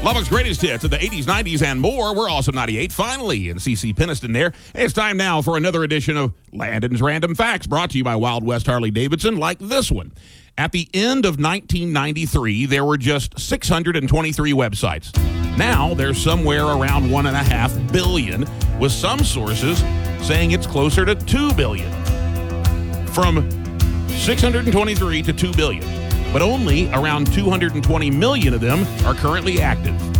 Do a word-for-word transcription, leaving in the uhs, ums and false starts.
Lubbock's greatest hits of the eighties, nineties, and more. We're Awesome ninety-eight, finally, and C C Peniston there. It's time now for another edition of Landon's Random Facts, brought to you by Wild West Harley-Davidson, like this one. At the end of nineteen ninety-three, there were just six hundred twenty-three websites. Now, there's somewhere around one point five billion, with some sources saying it's closer to two billion. From six hundred twenty-three to two billion. But only around two hundred twenty million of them are currently active.